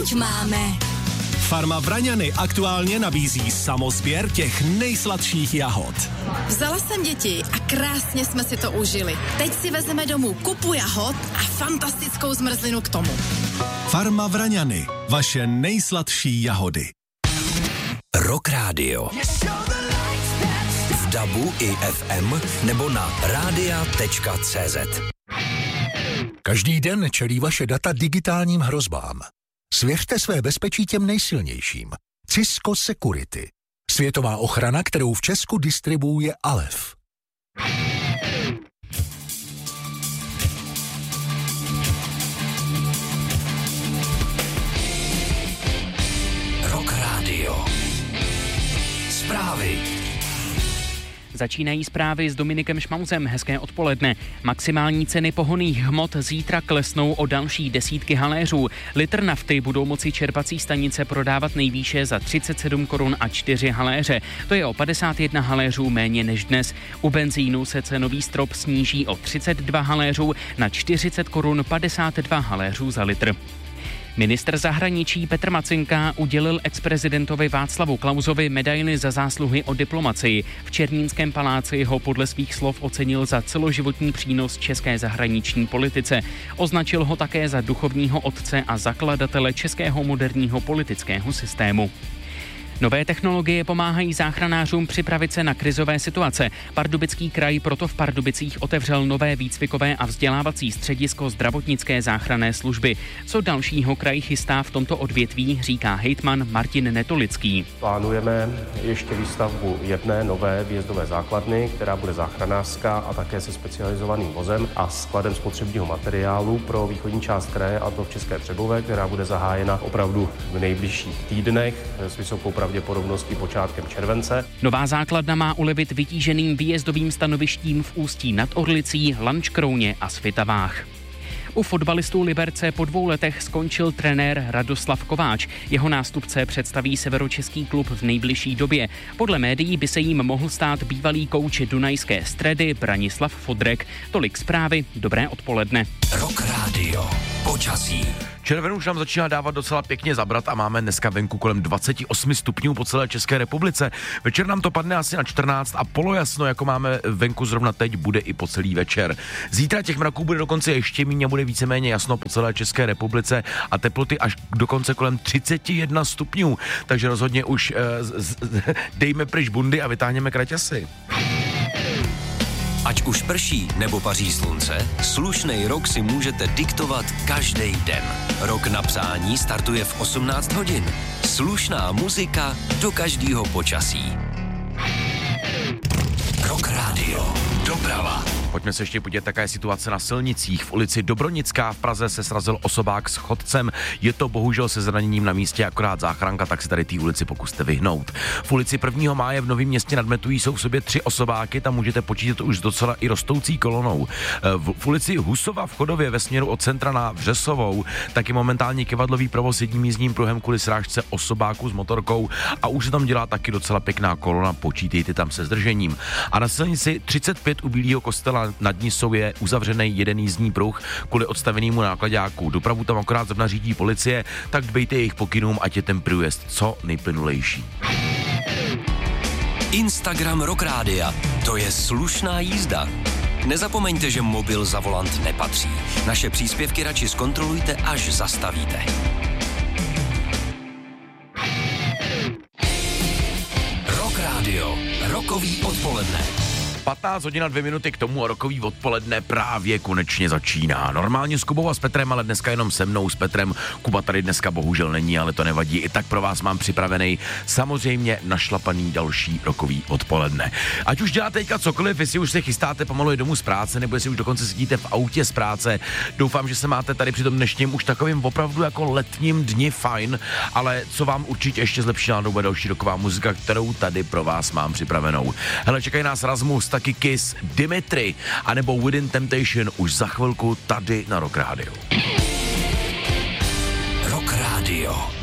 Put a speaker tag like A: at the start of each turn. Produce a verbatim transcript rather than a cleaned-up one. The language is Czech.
A: máme.
B: Farma Vraňany aktuálně nabízí samosběr těch nejsladších jahod.
A: Vzala jsem děti a krásně jsme si to užili. Teď si vezmeme domů kupu jahod a fantastickou zmrzlinu k tomu.
B: Farma Vraňany, vaše nejsladší jahody.
C: Rock Radio. V dabu i ef em nebo na rádia tečka cé zet.
D: Každý den čelí vaše data digitálním hrozbám. Svěřte své bezpečí těm nejsilnějším. Cisco Security. Světová ochrana, kterou v Česku distribuuje Alef.
C: Rock Radio. Zprávy.
E: Začínají zprávy s Dominikem Šmauzem. Hezké odpoledne. Maximální ceny pohonných hmot zítra klesnou o další desítky haléřů. Litr nafty budou moci čerpací stanice prodávat nejvýše za třicet sedm korun a čtyři haléře. To je o padesát jedna haléřů méně než dnes. U benzínu se cenový strop sníží o třicet dva haléřů na čtyřicet korun padesát dva haléřů za litr. Ministr zahraničí Petr Macinka udělil exprezidentovi Václavu Klausovi medaili za zásluhy o diplomacii. V Černínském paláci ho podle svých slov ocenil za celoživotní přínos české zahraniční politice. Označil ho také za duchovního otce a zakladatele českého moderního politického systému. Nové technologie pomáhají záchranářům připravit se na krizové situace. Pardubický kraj proto v Pardubicích otevřel nové výcvikové a vzdělávací středisko zdravotnické záchranné služby. Co dalšího kraj chystá v tomto odvětví, říká hejtman Martin Netolický.
F: Plánujeme ještě výstavbu jedné nové výjezdové základny, která bude záchranářská a také se specializovaným vozem a skladem spotřebního materiálu pro východní část kraje, a to v České Třebové, která bude zahájena opravdu v nejbližších týdnech s vysokou pravděpodobností počátkem července.
E: Nová základna má ulevit vytíženým výjezdovým stanovištím v Ústí nad Orlicí, Lanškrouně a Svitavách. U fotbalistů Liberce po dvou letech skončil trenér Radoslav Kováč. Jeho nástupce představí severočeský klub v nejbližší době. Podle médií by se jim mohl stát bývalý kouč Dunajské Stredy Branislav Fodrek. Tolik zprávy, dobré odpoledne.
C: Rock Radio. Počasí.
G: Červen už nám začíná dávat docela pěkně zabrat a máme dneska venku kolem dvacet osm stupňů po celé České republice. Večer nám to padne asi na čtrnáct a polojasno, jako máme venku zrovna teď, bude i po celý večer. Zítra těch mraků bude dokonce ještě méně, bude víceméně jasno po celé České republice a teploty až dokonce kolem třicet jedna stupňů. Takže rozhodně už eh, z, z, dejme pryč bundy a vytáhněme kraťasy.
C: Ať už prší nebo paří slunce, slušnej rok si můžete diktovat každý den. Rok na psání startuje v osmnáct hodin. Slušná muzika do každého počasí. Rock Radio. Doprava.
G: Pojďme se ještě podívat, jaká je situace na silnicích. V ulici Dobronická v Praze se srazil osobák s chodcem. Je to bohužel se zraněním na místě, akorát záchranka, tak se tady té ulici pokuste vyhnout. V ulici prvního máje v Novém Městě nad Metují jsou v sobě tři osobáky, tam můžete počítat už docela i rostoucí kolonou. V, v ulici Husova v Chodově ve směru od centra na Vřesovou taky momentálně kivadlový provoz jedním jízdním pruhem kvůli srážce osobáku s motorkou a už se tam dělá taky docela pěkná kolona, počítejte tam se zdržením. A na silnici třicet pět u Bílého Kostela nad Nisou je uzavřený jeden jízdní pruh kvůli odstavenému náklaďáku. Dopravu tam akorát zrovna řídí policie, tak dbejte jejich pokynům, ať je ten průjezd co nejplynulejší.
C: Instagram Rock Rádia. To je slušná jízda. Nezapomeňte, že mobil za volant nepatří. Naše příspěvky radši zkontrolujte, až zastavíte. Rock Radio. Rokový odpoledne.
G: patnáct hodin a dvě minuty k tomu a rokový odpoledne právě konečně začíná. Normálně s Kubou a s Petrem, ale dneska jenom se mnou s Petrem. Kuba tady dneska bohužel není, ale to nevadí. I tak pro vás mám připravený samozřejmě našlapaný další rokový odpoledne. Ať už děláte teďka cokoliv, jestli už se chystáte pomalu domů z práce, nebo jestli už dokonce sedíte v autě z práce. Doufám, že se máte tady při tom dnešním už takovým opravdu jako letním dni fajn, ale co vám určitě ještě zlepší náladu bude další roková muzika, kterou tady pro vás mám připravenou. Hele, čekají nás Rasmus, taky Kiss, Dimitri, anebo Within Temptation už za chvilku tady na Rock Radio.
C: Rock Radio.